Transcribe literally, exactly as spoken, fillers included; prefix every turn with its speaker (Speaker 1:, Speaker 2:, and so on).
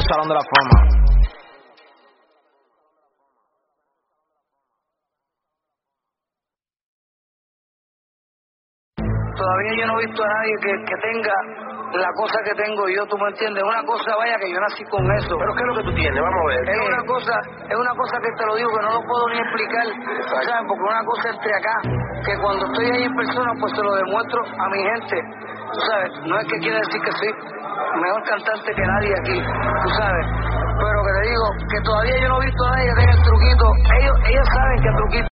Speaker 1: Salón de la Fama.
Speaker 2: Todavía yo no he visto a nadie que, que tenga la cosa que tengo yo, tú me entiendes. Una cosa, vaya, que yo nací con eso.
Speaker 3: ¿Pero qué es lo que tú tienes? Vamos a ver.
Speaker 2: Es una cosa, es una cosa que te lo digo, que no lo puedo ni explicar, ¿sabes? Porque una cosa entre acá, que cuando estoy ahí en persona, pues se lo demuestro a mi gente, tú sabes. No es que quiere decir que soy mejor cantante que nadie aquí, tú sabes. Pero que te digo, que todavía yo no he visto a nadie que tenga el truquito. Ellos, ellos saben que el truquito